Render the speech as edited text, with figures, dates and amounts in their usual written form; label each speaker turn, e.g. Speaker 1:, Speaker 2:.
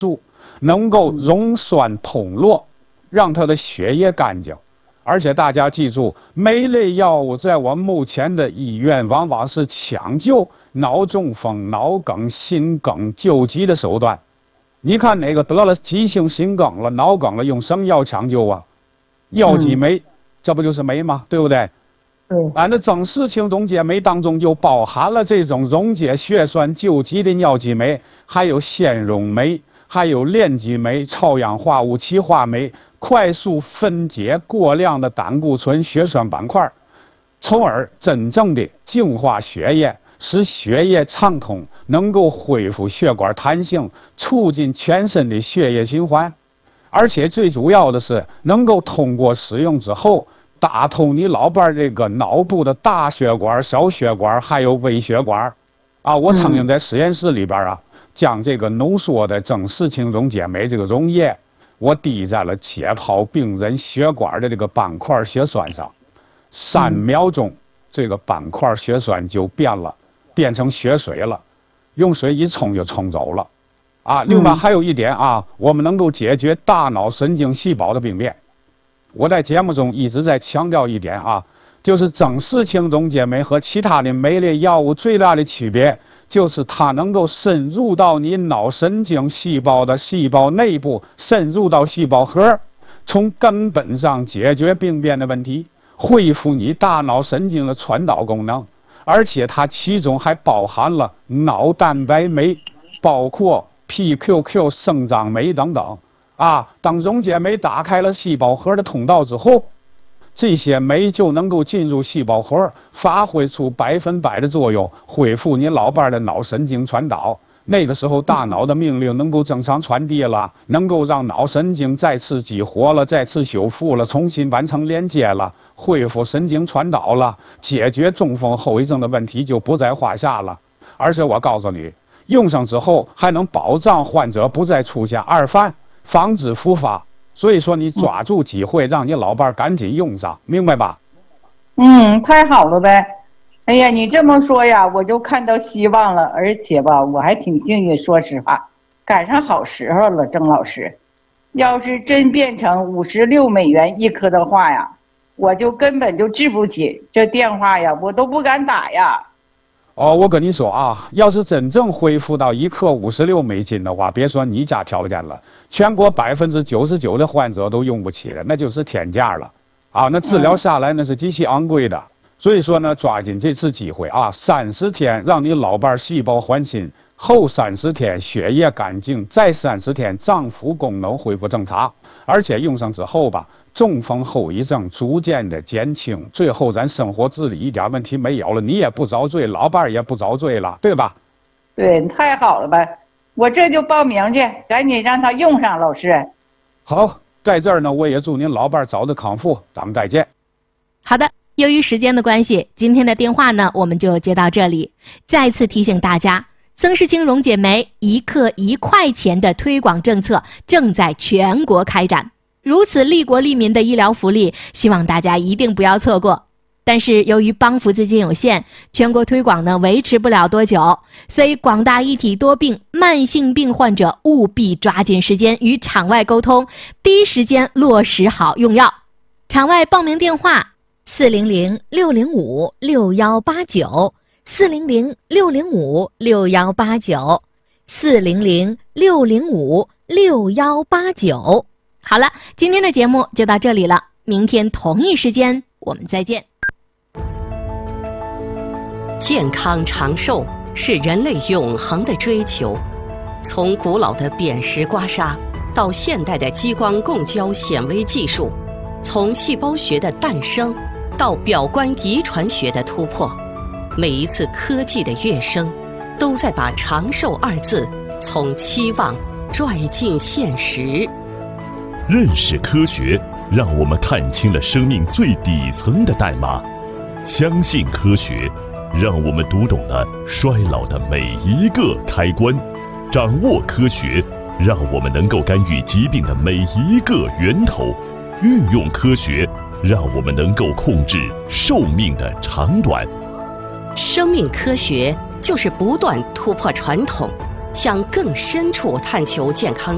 Speaker 1: 能够溶栓通络，让他的血液干净。而且大家记住，酶类药物在我们目前的医院往往是抢救脑中风、脑梗、心梗救急的手段。你看哪个得了急性心梗了、脑梗了，用什么药抢救啊？药剂酶，这不就是酶吗？对不对？俺的整氏青溶解酶当中就包含了这种溶解血栓救急的药剂酶，还有纤溶酶，还有链基酶、超氧化物歧化酶，快速分解过量的胆固醇血栓板块，从而真正的净化血液，使血液畅通，能够恢复血管弹性，促进全身的血液循环。而且最主要的是，能够通过使用之后，打通你老伴这个脑部的大血管、小血管，还有微血管。我曾经在实验室里边将这个浓缩的整氏青溶解酶这个溶液，我滴在了解剖病人血管的这个斑块血栓上，3秒钟，这个斑块血栓就变了，变成血水了，用水一冲就冲走了。另外还有一点我们能够解决大脑神经细胞的病变。我在节目中一直在强调一点就是整氏青溶解酶和其他的酶类药物最大的区别，就是它能够深入到你脑神经细胞的细胞内部，深入到细胞核，从根本上解决病变的问题，恢复你大脑神经的传导功能。而且它其中还包含了脑蛋白酶，包括 PQQ 生长酶等等。当溶解酶打开了细胞核的通道之后，这些酶就能够进入细胞核，发挥出100%的作用，恢复你老伴的脑神经传导。那个时候，大脑的命令能够正常传递了，能够让脑神经再次激活了，再次修复了，重新完成连接了，恢复神经传导了，解决中风后遗症的问题就不在话下了。而且我告诉你，用上之后还能保障患者不再出现二犯，防止复发。所以说你抓住机会，让你老伴赶紧用上，明白吧？
Speaker 2: 太好了呗。哎呀，你这么说呀，我就看到希望了。而且吧，我还挺幸运，说实话，赶上好时候了，郑老师。要是真变成56美元一颗的话呀，我就根本就治不起，这电话呀，我都不敢打呀。
Speaker 1: 我跟你说要是真正恢复到1克56美金的话，别说你家条件了，全国99%的患者都用不起了，那就是天价了那治疗下来那是极其昂贵的。所以说呢，抓紧这次机会30天让你老伴细胞换新，后30天血液干净，再30天脏腑功能恢复正常。而且用上之后吧，中风后遗症逐渐的减轻，最后咱生活自理一点问题没有了，你也不遭罪，老伴也不遭罪了，对吧？
Speaker 2: 对，太好了呗，我这就报名去，赶紧让他用上。老师
Speaker 1: 好，在这儿呢，我也祝您老伴早日康复，咱们再见。
Speaker 3: 好的，由于时间的关系，今天的电话呢我们就接到这里。再次提醒大家，曾氏青溶解酶1克1块钱的推广政策正在全国开展，如此利国利民的医疗福利，希望大家一定不要错过。但是由于帮扶资金有限，全国推广呢维持不了多久，所以广大一体多病慢性病患者务必抓紧时间与场外沟通，第一时间落实好用药。场外报名电话400-605-6189 400-605-6189 400-605-6189。好了，今天的节目就到这里了，明天同一时间我们再见。
Speaker 4: 健康长寿是人类永恒的追求，从古老的扁食刮痧到现代的激光共焦显微技术，从细胞学的诞生到表观遗传学的突破，每一次科技的跃升都在把长寿2字从期望拽进现实。
Speaker 5: 认识科学，让我们看清了生命最底层的代码；相信科学，让我们读懂了衰老的每一个开关；掌握科学，让我们能够干预疾病的每一个源头；运用科学，让我们能够控制寿命的长短。
Speaker 4: 生命科学就是不断突破传统，向更深处探求健康